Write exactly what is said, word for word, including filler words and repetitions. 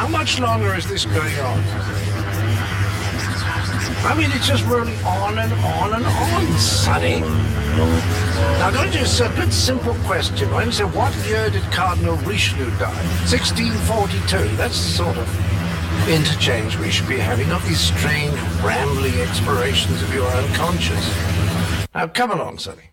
much longer is this going on? I mean, it's just rolling on and on and on, Sonny. Now, going to a simple, simple question. When you say, what year did Cardinal Richelieu die? sixteen forty-two. That's the sort of interchange we should be having, not these strange, rambling explorations of your unconscious. Now, come along, Sonny.